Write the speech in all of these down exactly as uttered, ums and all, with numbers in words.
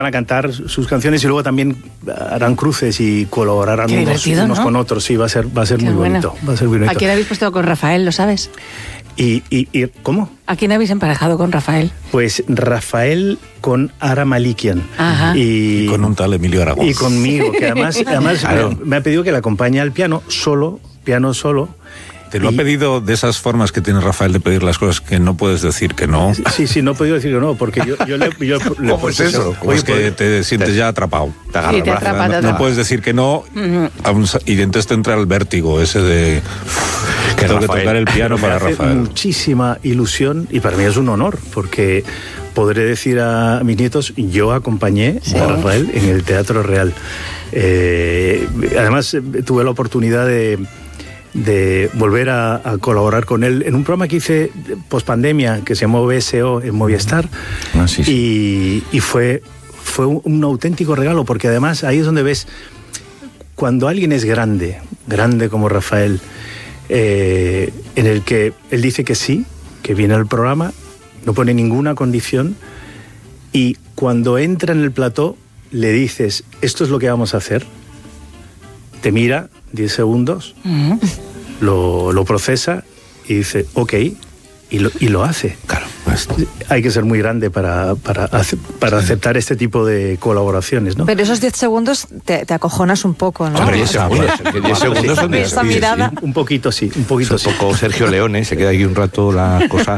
van a cantar sus canciones y luego también harán cruces y colaborarán unos, unos ¿no? con otros. Sí, va a ser, va a ser muy bueno. bonito. Va a ser muy bonito. ¿A quién habéis puesto con Rafael, lo sabes? Y, y, y ¿Cómo? ¿A quién habéis emparejado con Rafael? Pues Rafael con Ara Malikian. Ajá. Y, y con un tal Emilio Aragón. Y conmigo, que además, además claro. me, me ha pedido que le acompañe al piano solo, piano solo. Te lo y... ha pedido de esas formas que tiene Rafael de pedir las cosas que no puedes decir que no. Sí, sí, no he podido decir que no, porque yo, yo le... Yo, le ¿Cómo es eso? ¿Cómo es que te sientes te, ya atrapado? Te agarra, sí, te atrapa, no, te no puedes decir que no, uh-huh. y entonces te entra el vértigo ese de... que tengo que tocar el piano para me hace Rafael. Muchísima ilusión y para mí es un honor, porque podré decir a mis nietos, yo acompañé sí. a Rafael en el Teatro Real. Eh, además, tuve la oportunidad de... de volver a, a colaborar con él en un programa que hice pospandemia que se llamó B S O en Movistar. Ah, sí, sí. Y, y fue, fue un, un auténtico regalo, porque además ahí es donde ves cuando alguien es grande, grande como Rafael, eh, en el que él dice que sí, que viene al programa, no pone ninguna condición, y cuando entra en el plató le dices, esto es lo que vamos a hacer, te mira diez segundos, uh-huh. lo, lo procesa y dice, ok, y lo, y lo hace. Claro, pues, hay que ser muy grande para, para, para sí. aceptar este tipo de colaboraciones, ¿no? Pero esos diez segundos te, te acojonas un poco, ¿no? Hombre, diez segundos, diez segundos son diez esa mirada. Sí, un poquito sí, un poquito es un sí. poco Sergio Leone, se queda aquí un rato la cosa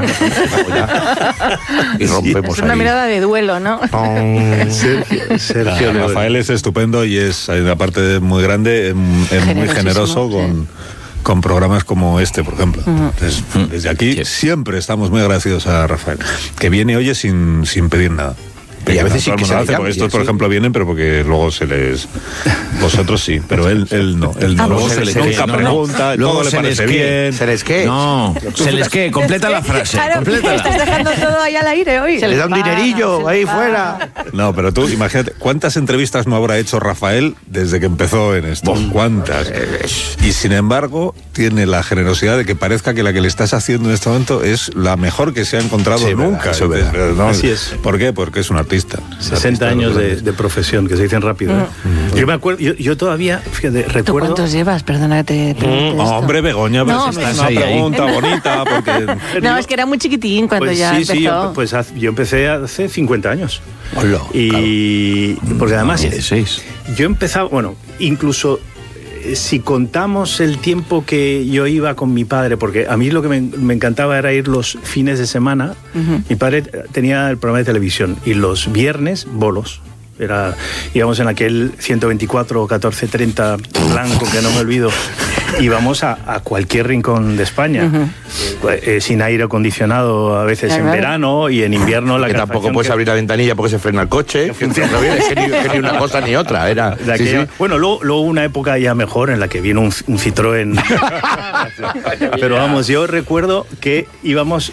y rompemos. Es una ahí. mirada de duelo, ¿no? Sergio, Sergio ah, Rafael es estupendo y es, aparte muy grande, es muy generoso con... Sí. con programas como este, por ejemplo. Uh-huh. Entonces, desde aquí yes. siempre estamos muy agradecidos a Rafael, que viene y oye sin, sin pedir nada. Y a veces sí que se hace, porque estos, por sí. ejemplo, vienen, pero porque luego se les... Vosotros sí, pero él, él no. Él no. Ah, luego se les nunca no, pregunta, no. todo le parece bien. ¿Se les qué? No, se les qué, completa la frase. Claro, completa. Estás dejando todo ahí al aire hoy. Se les da un dinerillo ahí fuera. No, pero tú, imagínate, ¿cuántas entrevistas no habrá hecho Rafael desde que empezó en esto? Bom. ¿Cuántas? Y sin embargo, tiene la generosidad de que parezca que la que le estás haciendo en este momento es la mejor que se ha encontrado sí, nunca. Eso es verdad. ¿No? Así es. ¿Por qué? Porque es un artista. sesenta años de, de profesión, que se dicen rápido. ¿eh? Mm. Yo me acuerdo, yo, yo todavía, fíjate, recuerdo... ¿Tú cuántos llevas? Perdona que te pregunte mm. esto. Hombre, Begoña, pero no, si es una ahí, pregunta ahí. bonita, porque... No, es que era muy chiquitín cuando pues ya sí, empezó. Sí, yo, pues yo empecé hace cincuenta años. Hola, y claro. Porque además... dieciséis. Yo empezaba, bueno, incluso... Si contamos el tiempo que yo iba con mi padre, porque a mí lo que me, me encantaba era ir los fines de semana, uh-huh. mi padre tenía el programa de televisión y los viernes bolos. Era, íbamos en aquel ciento veinticuatro catorce treinta blanco que no me olvido, íbamos a, a cualquier rincón de España, uh-huh. eh, sin aire acondicionado a veces, claro, en verano, y en invierno la que tampoco puedes que... abrir la ventanilla porque se frena el coche, que funciona bien, es que ni, que ni una cosa ni otra era. Aquella, sí, sí. Bueno, luego, luego una época ya mejor en la que vino un, un Citroën. Pero vamos, yo recuerdo que íbamos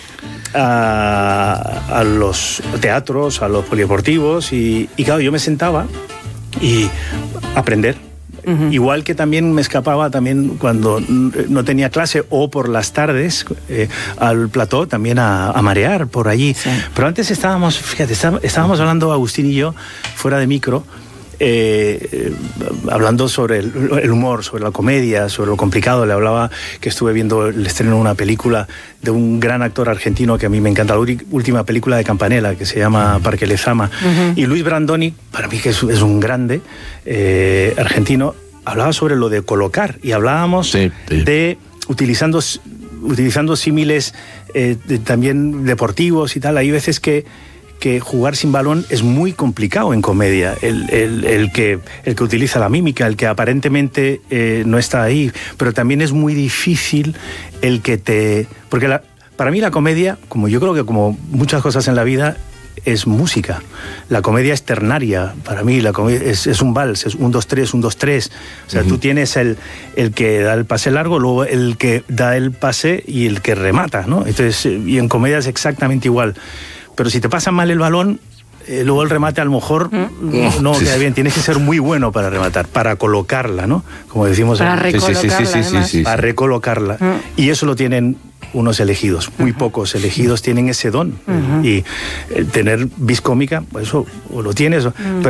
a, a los teatros, a los polideportivos, y, y claro, yo me sentaba y aprender. Uh-huh. Igual que también me escapaba también cuando no tenía clase o por las tardes eh, al plató también a, a marear por allí. Sí. Pero antes estábamos, fíjate, estábamos hablando Agustín y yo fuera de micro, eh, eh, hablando sobre el, el humor, sobre la comedia, sobre lo complicado. Le hablaba que estuve viendo el estreno de una película de un gran actor argentino que a mí me encanta, la última película de Campanella, que se llama Parque Lezama. Uh-huh. Y Luis Brandoni, para mí que es, es un grande eh, argentino, hablaba sobre lo de colocar, y hablábamos sí, sí. de utilizando, utilizando símiles eh, de, también deportivos y tal. Hay veces que que jugar sin balón es muy complicado en comedia, el, el, el, que, el que utiliza la mímica, el que aparentemente eh, no está ahí, pero también es muy difícil el que te... Porque la, para mí la comedia, como yo creo que como muchas cosas en la vida, es música. La comedia es ternaria, para mí la comedia es, es un vals, es un, dos, tres, un, dos, tres. O sea, uh-huh. tú tienes el, el que da el pase largo, luego el que da el pase y el que remata, ¿no? Entonces, y en comedia es exactamente igual. Pero si te pasa mal el balón, eh, luego el remate a lo mejor ¿Mm? no sí, queda bien. Tienes que ser muy bueno para rematar, para colocarla, ¿no? Como decimos. Para recolocarla, sí, sí, sí, sí, sí, sí, para recolocarla. ¿Mm? Y eso lo tienen unos elegidos. Muy pocos elegidos tienen ese don. Uh-huh. Y eh, tener vis cómica, pues eso, o lo tienes, uh-huh. pero